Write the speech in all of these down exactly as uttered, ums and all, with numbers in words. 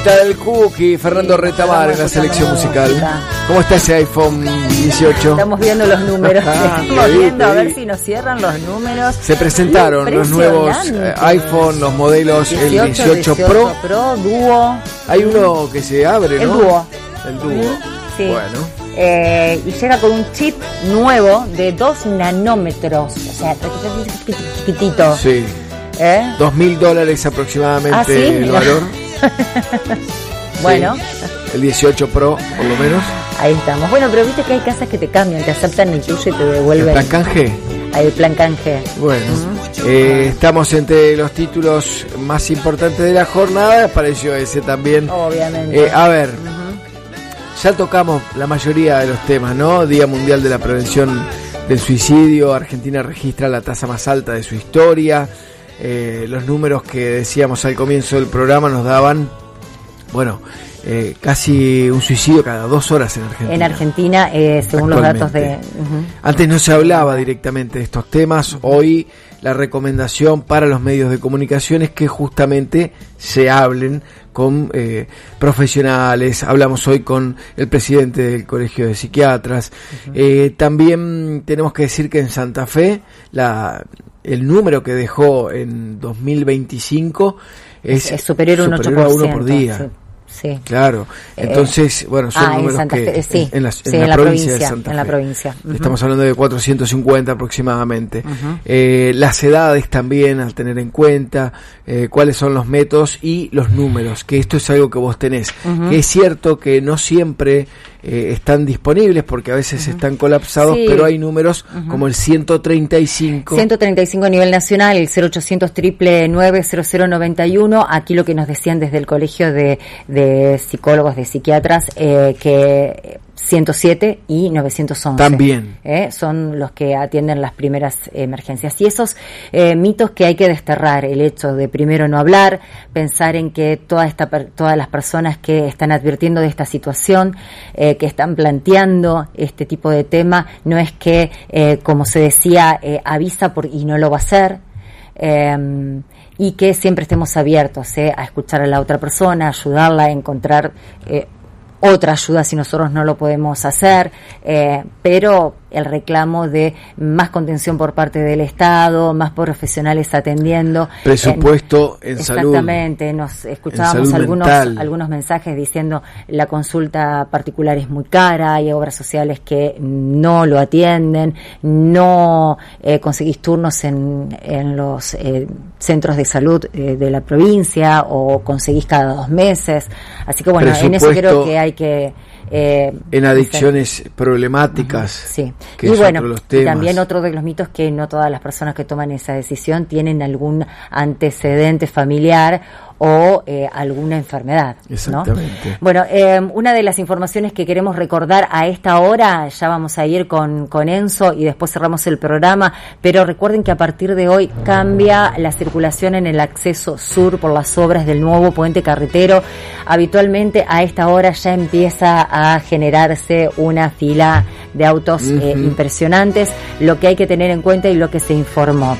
Está el Cookie, Fernando sí, Retamar en la selección musical. Música. ¿Cómo está ese iPhone dieciocho? Estamos viendo los números. Ah, Estamos viendo a ver si nos cierran los números. Se presentaron los nuevos eh, iPhone, los modelos dieciocho, el dieciocho Pro. Pro, Duo. Hay uno que se abre, ¿no? El Duo. El Duo. Sí. Bueno. Eh, y llega con un chip nuevo de dos nanómetros. O sea, chiquitito. Sí. ¿Eh? Dos mil dólares aproximadamente ¿Ah, sí? el valor. Bueno. Sí, el dieciocho Pro, por lo menos. Ahí estamos. Bueno, pero viste que hay casas que te cambian, te aceptan el tuyo y te devuelven. ¿El plan canje? Ahí el plan canje. Bueno, uh-huh. eh, estamos entre los títulos más importantes de la jornada. Apareció ese también. Obviamente. Eh, a ver, uh-huh. ya tocamos la mayoría de los temas, ¿no? Día Mundial de la Prevención del Suicidio. Argentina registra la tasa más alta de su historia. Eh, los números que decíamos al comienzo del programa nos daban, bueno, eh, casi un suicidio cada dos horas en Argentina. En Argentina, eh, según los datos de... Uh-huh. Antes no se hablaba directamente de estos temas. Hoy la recomendación para los medios de comunicación es que justamente se hablen con eh, profesionales. Hablamos hoy con el presidente del Colegio de Psiquiatras. Uh-huh. Eh, también tenemos que decir que en Santa Fe la... el número que dejó en dos mil veinticinco es, es superior a un ocho por ciento, a uno por día. Sí, sí. Claro. Entonces, eh, bueno, son ah, números en Santa que Fe, sí, en, en, la, sí, en, en la, la provincia, provincia de Santa en Fe. la provincia. Uh-huh. Estamos hablando de cuatrocientos cincuenta aproximadamente. Uh-huh. Eh, las edades también al tener en cuenta, eh, cuáles son los métodos y los números, que esto es algo que vos tenés. Uh-huh. Que es cierto que no siempre Eh, están disponibles porque a veces uh-huh. están colapsados, sí. pero hay números uh-huh. como el ciento treinta y cinco. ciento treinta y cinco a nivel nacional, el cero ochocientos nueve nueve cero cero noventa y uno. Aquí lo que nos decían desde el Colegio de, de Psicólogos, de Psiquiatras, eh, que ciento siete y novecientos once. También. Eh, son los que atienden las primeras emergencias. Y esos eh, mitos que hay que desterrar, el hecho de primero no hablar, pensar en que toda esta, todas las personas que están advirtiendo de esta situación, eh, que están planteando este tipo de tema, no es que, eh, como se decía, eh, avisa por, y no lo va a hacer. Eh, y que siempre estemos abiertos eh, a escuchar a la otra persona, ayudarla a encontrar eh, otra ayuda si nosotros no lo podemos hacer, eh, pero el reclamo de más contención por parte del Estado, más profesionales atendiendo. Presupuesto en, en salud. Exactamente, nos escuchábamos algunos mental. algunos mensajes diciendo la consulta particular es muy cara, hay obras sociales que no lo atienden, no eh, conseguís turnos en, en los eh, centros de salud eh, de la provincia o conseguís cada dos meses. Así que bueno, en eso creo que hay que... Eh, en adicciones hacer. problemáticas. Uh-huh, sí. Que y es bueno, otro de los temas. Y también otro de los mitos que no todas las personas que toman esa decisión tienen algún antecedente familiar o eh, alguna enfermedad, Exactamente. ¿no? Bueno, eh, una de las informaciones que queremos recordar a esta hora, ya vamos a ir con, con Enzo y después cerramos el programa, pero recuerden que a partir de hoy cambia la circulación en el acceso sur por las obras del nuevo puente carretero. Habitualmente a esta hora ya empieza a generarse una fila de autos uh-huh. eh, impresionantes, lo que hay que tener en cuenta y lo que se informó.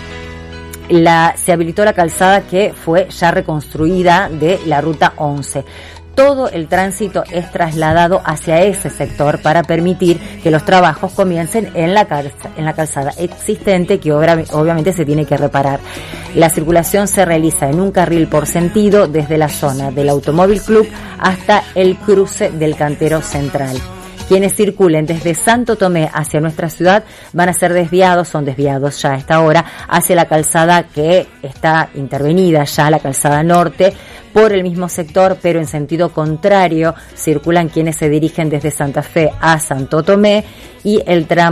La, se habilitó la calzada que fue ya reconstruida de la ruta once. Todo el tránsito es trasladado hacia ese sector para permitir que los trabajos comiencen en la, calza, en la calzada existente que obra, obviamente se tiene que reparar. La circulación se realiza en un carril por sentido desde la zona del Automóvil Club hasta el cruce del Cantero Central. Quienes circulen desde Santo Tomé hacia nuestra ciudad van a ser desviados, son desviados ya a esta hora, hacia la calzada que está intervenida ya, la calzada norte, por el mismo sector, pero en sentido contrario circulan quienes se dirigen desde Santa Fe a Santo Tomé y el tramo